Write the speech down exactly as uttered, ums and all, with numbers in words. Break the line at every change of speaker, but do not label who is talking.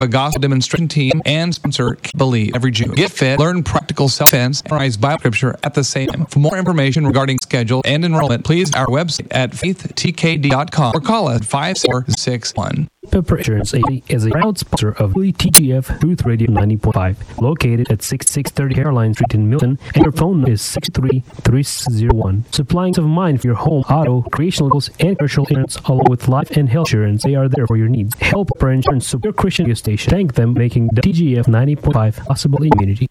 a gospel demonstration team, and sponsor Believe every June. Get fit, learn practical self-defense, and memorize Bible scripture at the same time. For more information regarding schedule and enrollment, please visit our website at faith t k d dot com or call us five four six one.
Pepper Insurance Agency is a proud sponsor of T G F Truth Radio ninety point five, located at sixty-six thirty Caroline Street in Milton, and your phone is six three three zero one. Supplying peace of mind for your home, auto, recreational vehicles, and commercial insurance, along with life and health insurance. They are there for your needs. Help Pepper Insurance support your Christian radio station. Thank them making the T G F ninety point five possible in community.